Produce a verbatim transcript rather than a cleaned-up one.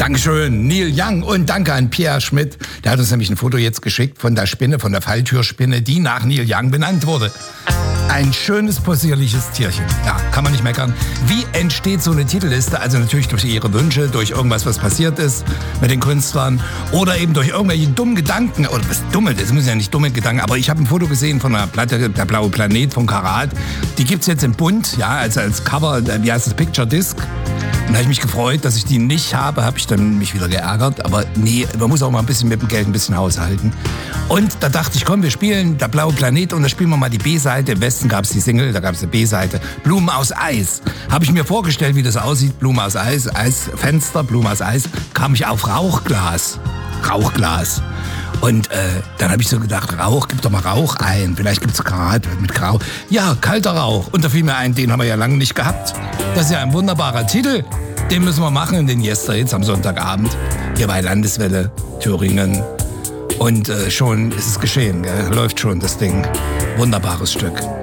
Dankeschön, Neil Young, und danke an Pierre Schmidt. Der hat uns nämlich ein Foto jetzt geschickt von der Spinne, von der Falltürspinne, die nach Neil Young benannt wurde. Ein schönes, possierliches Tierchen. Ja, kann man nicht meckern. Wie entsteht so eine Titelliste? Also natürlich durch ihre Wünsche, durch irgendwas, was passiert ist mit den Künstlern oder eben durch irgendwelche dummen Gedanken. Oder was dumme, das müssen ja nicht dumme Gedanken. Aber ich habe ein Foto gesehen von einer Platte, der blaue Planet von Karat. Die gibt's jetzt in bunt, ja, also als Cover, wie heißt das, Picture Disc. Und da habe ich mich gefreut, dass ich die nicht habe, habe ich dann mich wieder geärgert. Aber nee, man muss auch mal ein bisschen mit dem Geld ein bisschen haushalten. Und da dachte ich, komm, wir spielen der blaue Planet und da spielen wir mal die B-Seite. Im Westen gab es die Single, da gab es eine B-Seite. Blumen aus Eis. Habe ich mir vorgestellt, wie das aussieht. Blumen aus Eis, Eisfenster, Blumen aus Eis. Kam ich auf Rauchglas. Rauchglas. Und äh, dann habe ich so gedacht, Rauch, gib doch mal Rauch ein. Vielleicht gibt's Karat mit Grau. Ja, kalter Rauch. Und da fiel mir ein, den haben wir ja lange nicht gehabt. Das ist ja ein wunderbarer Titel. Den müssen wir machen in den Yesterhits am Sonntagabend. Hier bei Landeswelle, Thüringen. Und äh, schon ist es geschehen. Gell? Läuft schon das Ding. Wunderbares Stück.